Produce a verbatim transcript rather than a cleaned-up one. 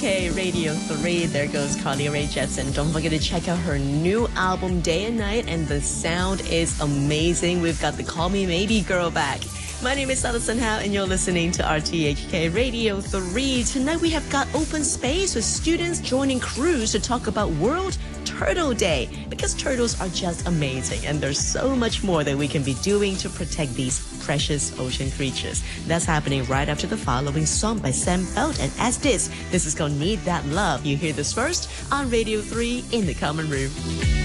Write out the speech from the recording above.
K Radio three. There goes Carly Rae Jepsen. Don't forget to check out her new album, Day and Night, and the sound is amazing. We've got the Call Me Maybe Girl back. My name is Alison Howe, and you're listening to R T H K Radio three. Tonight we have got open space with students joining crews to talk about World Turtle Day, because turtles are just amazing, and there's so much more that we can be doing to protect these precious ocean creatures. That's happening right after the following song by Sam Felt and As This. This is called Need That Love. You hear this first on Radio three in the Common Room.